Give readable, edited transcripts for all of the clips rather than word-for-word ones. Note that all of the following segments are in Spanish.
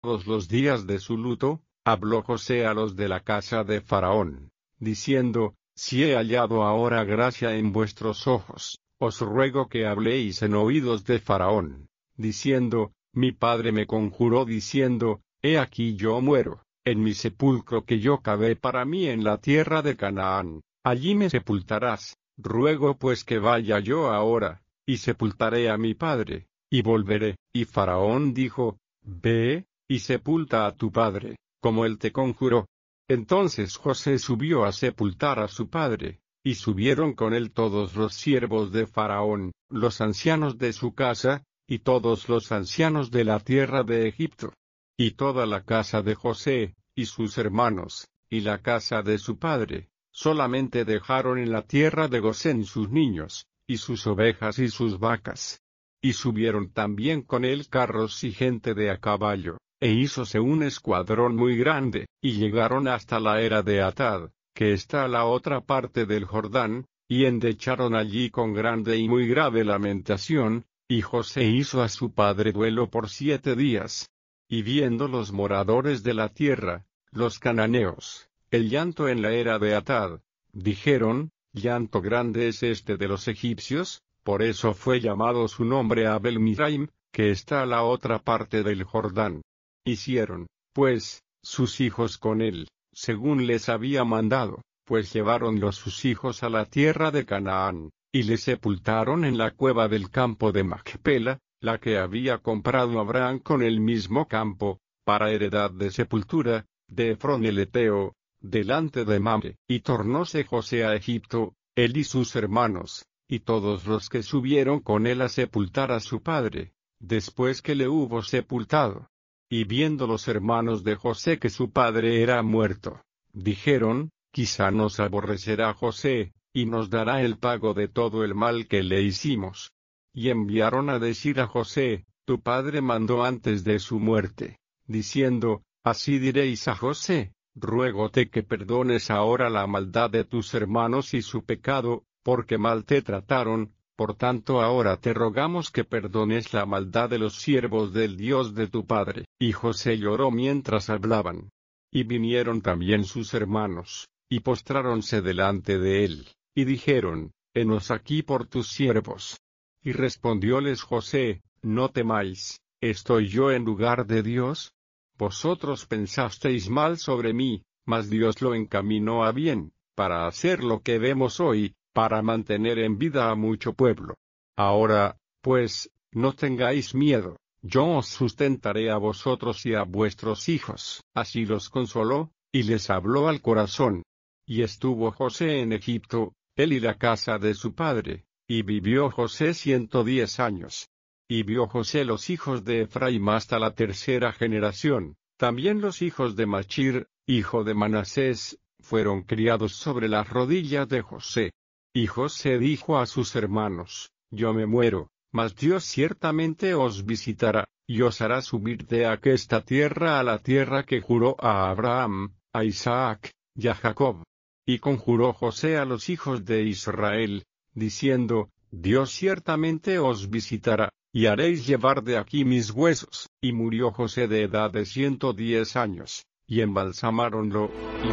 todos los días de su luto, habló José a los de la casa de Faraón, diciendo: Si he hallado ahora gracia en vuestros ojos, os ruego que habléis en oídos de Faraón, diciendo: Mi padre me conjuró diciendo: He aquí yo muero, en mi sepulcro que yo cavé para mí en la tierra de Canaán, allí me sepultarás. Ruego pues que vaya yo ahora, y sepultaré a mi padre, y volveré. Y Faraón dijo: Ve, y sepulta a tu padre, como él te conjuró. Entonces José subió a sepultar a su padre, y subieron con él todos los siervos de Faraón, los ancianos de su casa, y todos los ancianos de la tierra de Egipto. Y toda la casa de José, y sus hermanos, y la casa de su padre, solamente dejaron en la tierra de Gosén sus niños, y sus ovejas y sus vacas. Y subieron también con él carros y gente de a caballo, e hízose un escuadrón muy grande, y llegaron hasta la era de Atad, que está a la otra parte del Jordán, y endecharon allí con grande y muy grave lamentación, y José hizo a su padre duelo por 7 días. Y viendo los moradores de la tierra, los cananeos, el llanto en la era de Atad, dijeron: Llanto grande es este de los egipcios. Por eso fue llamado su nombre Abel Mizraim, que está a la otra parte del Jordán. Hicieron, pues, sus hijos con él, según les había mandado, pues llevaron sus hijos a la tierra de Canaán, y le sepultaron en la cueva del campo de Macpela, la que había comprado Abraham con el mismo campo, para heredad de sepultura, de Efrón el Eteo, delante de Mamre. Y tornóse José a Egipto, él y sus hermanos, y todos los que subieron con él a sepultar a su padre, después que le hubo sepultado. Y viendo los hermanos de José que su padre era muerto, dijeron: Quizá nos aborrecerá José, y nos dará el pago de todo el mal que le hicimos. Y enviaron a decir a José: Tu padre mandó antes de su muerte, diciendo: Así diréis a José: Ruégote que perdones ahora la maldad de tus hermanos y su pecado, porque mal te trataron. Por tanto ahora te rogamos que perdones la maldad de los siervos del Dios de tu padre. Y José lloró mientras hablaban. Y vinieron también sus hermanos, y postráronse delante de él, y dijeron: Henos aquí por tus siervos. Y respondióles José: No temáis, ¿estoy yo en lugar de Dios? Vosotros pensasteis mal sobre mí, mas Dios lo encaminó a bien, para hacer lo que vemos hoy, para mantener en vida a mucho pueblo. Ahora, pues, no tengáis miedo, yo os sustentaré a vosotros y a vuestros hijos. Así los consoló, y les habló al corazón. Y estuvo José en Egipto, él y la casa de su padre, y vivió José 110 años. Y vio José los hijos de Efraim hasta la 3ª generación, también los hijos de Machir, hijo de Manasés, fueron criados sobre las rodillas de José. Y José dijo a sus hermanos: Yo me muero, mas Dios ciertamente os visitará, y os hará subir de aquesta tierra a la tierra que juró a Abraham, a Isaac, y a Jacob. Y conjuró José a los hijos de Israel, diciendo: Dios ciertamente os visitará, y haréis llevar de aquí mis huesos. Y murió José de edad de 110 años, y embalsamáronlo,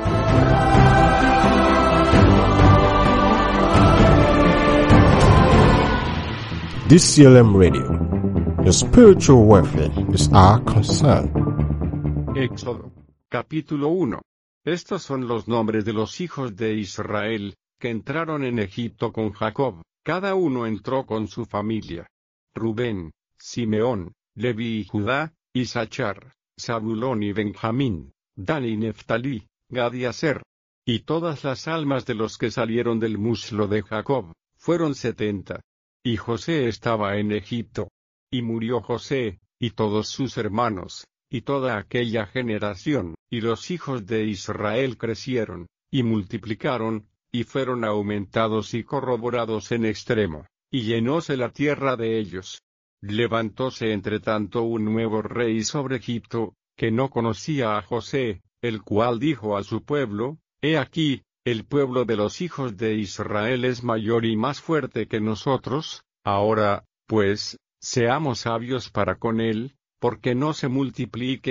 DCLM Radio. Your spiritual welfare is our concern. Éxodo, capítulo 1. Estos son los nombres de los hijos de Israel, que entraron en Egipto con Jacob. Cada uno entró con su familia: Rubén, Simeón, Leví y Judá, Isachar, Zabulón y Benjamín, Dan y Neftalí, Gad y Aser. Y todas las almas de los que salieron del muslo de Jacob, fueron 70. Y José estaba en Egipto. Y murió José, y todos sus hermanos, y toda aquella generación, y los hijos de Israel crecieron, y multiplicaron, y fueron aumentados y corroborados en extremo, y llenóse la tierra de ellos. Levantóse entre tanto un nuevo rey sobre Egipto, que no conocía a José, el cual dijo a su pueblo: He aquí, el pueblo de los hijos de Israel es mayor y más fuerte que nosotros. Ahora, pues, seamos sabios para con él, porque no se multiplique,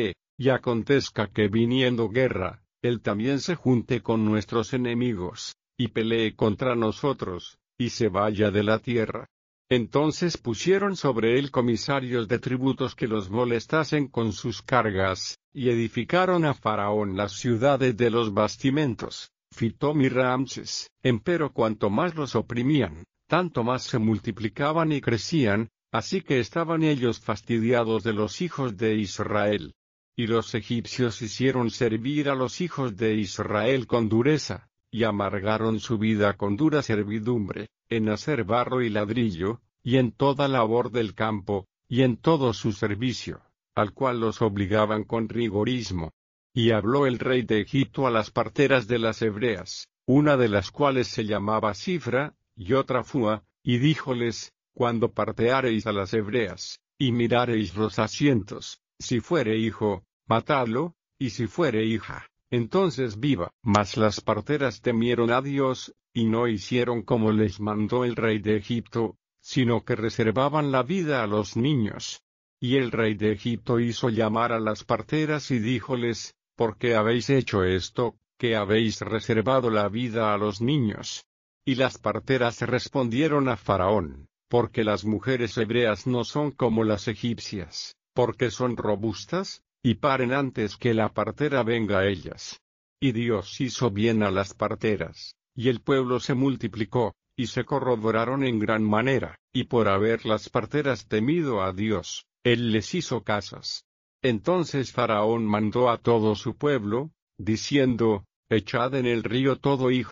y acontezca que viniendo guerra, él también se junte con nuestros enemigos, y pelee contra nosotros, y se vaya de la tierra. Entonces pusieron sobre él comisarios de tributos que los molestasen con sus cargas, y edificaron a Faraón las ciudades de los bastimentos, Fitom y Ramses. Empero cuanto más los oprimían, tanto más se multiplicaban y crecían, así que estaban ellos fastidiados de los hijos de Israel. Y los egipcios hicieron servir a los hijos de Israel con dureza, y amargaron su vida con dura servidumbre, en hacer barro y ladrillo, y en toda labor del campo, y en todo su servicio, al cual los obligaban con rigorismo. Y habló el rey de Egipto a las parteras de las hebreas, una de las cuales se llamaba Sifra, y otra Fua, y díjoles: cuando parteareis a las hebreas, y mirareis los asientos, si fuere hijo, matadlo, y si fuere hija, entonces viva. Mas las parteras temieron a Dios, y no hicieron como les mandó el rey de Egipto, sino que reservaban la vida a los niños. Y el rey de Egipto hizo llamar a las parteras y díjoles: ¿por qué habéis hecho esto, que habéis reservado la vida a los niños? Y las parteras respondieron a Faraón: porque las mujeres hebreas no son como las egipcias, porque son robustas, y paren antes que la partera venga a ellas. Y Dios hizo bien a las parteras, y el pueblo se multiplicó, y se corroboraron en gran manera, y por haber las parteras temido a Dios, Él les hizo casas. Entonces Faraón mandó a todo su pueblo, diciendo: echad en el río todo hijo.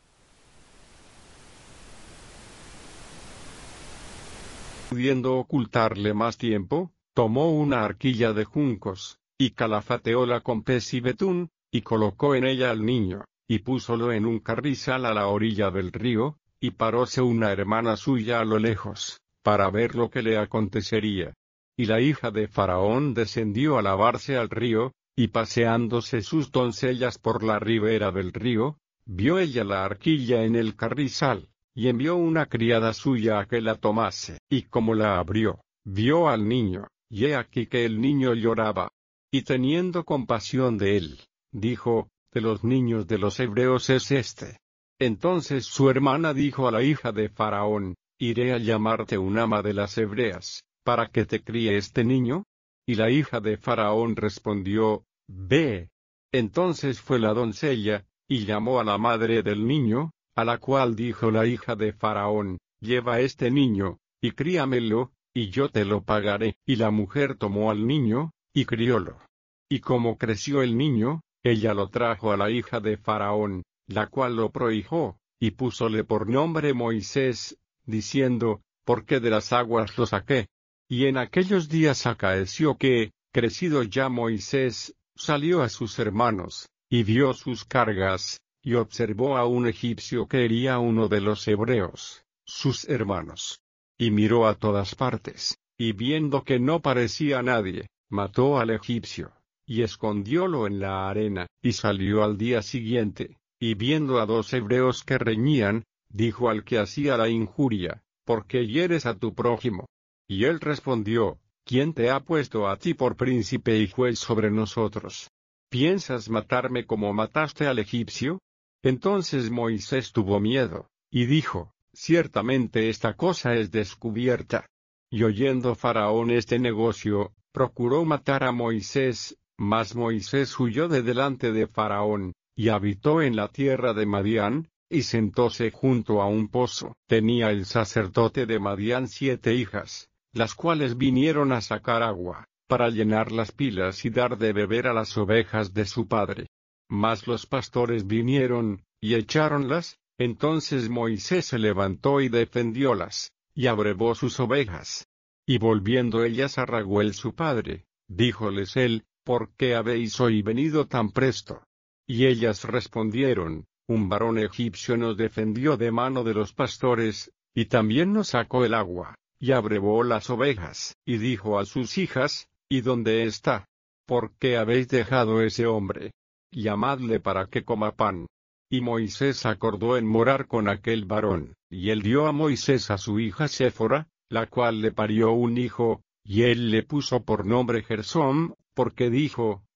Pudiendo ocultarle más tiempo, tomó una arquilla de juncos, y calafateóla con pez y betún, y colocó en ella al niño, y púsolo en un carrizal a la orilla del río, y paróse una hermana suya a lo lejos, para ver lo que le acontecería. Y la hija de Faraón descendió a lavarse al río, y paseándose sus doncellas por la ribera del río, vio ella la arquilla en el carrizal, y envió una criada suya a que la tomase. Y como la abrió, vio al niño, y he aquí que el niño lloraba. Y teniendo compasión de él, dijo: de los niños de los hebreos es este. Entonces su hermana dijo a la hija de Faraón: iré a llamarte un ama de las hebreas, para que te críe este niño. Y la hija de Faraón respondió: ve. Entonces fue la doncella, y llamó a la madre del niño, a la cual dijo la hija de Faraón: lleva este niño, y críamelo, y yo te lo pagaré. Y la mujer tomó al niño, y criólo. Y como creció el niño, ella lo trajo a la hija de Faraón, la cual lo prohijó, y púsole por nombre Moisés, diciendo: porque de las aguas lo saqué. Y en aquellos días acaeció que, crecido ya Moisés, salió a sus hermanos, y vio sus cargas, y observó a un egipcio que hería a uno de los hebreos, sus hermanos. Y miró a todas partes, y viendo que no parecía nadie, mató al egipcio, y escondiólo en la arena. Y salió al día siguiente, y viendo a dos hebreos que reñían, dijo al que hacía la injuria: ¿por qué hieres a tu prójimo? Y él respondió: ¿quién te ha puesto a ti por príncipe y juez sobre nosotros? ¿Piensas matarme como mataste al egipcio? Entonces Moisés tuvo miedo, y dijo: ciertamente esta cosa es descubierta. Y oyendo Faraón este negocio, procuró matar a Moisés, mas Moisés huyó de delante de Faraón, y habitó en la tierra de Madián, y sentóse junto a un pozo. Tenía el sacerdote de Madián 7 hijas, las cuales vinieron a sacar agua, para llenar las pilas y dar de beber a las ovejas de su padre. Mas los pastores vinieron, y echáronlas. Entonces Moisés se levantó y defendiólas, y abrevó sus ovejas. Y volviendo ellas a Raguel su padre, díjoles él: ¿por qué habéis hoy venido tan presto? Y ellas respondieron: un varón egipcio nos defendió de mano de los pastores, y también nos sacó el agua, y abrevó las ovejas. Y dijo a sus hijas: ¿y dónde está? ¿Por qué habéis dejado ese hombre? Llamadle para que coma pan. Y Moisés acordó en morar con aquel varón, y él dio a Moisés a su hija Séfora, la cual le parió un hijo, y él le puso por nombre Gersóm, porque dijo: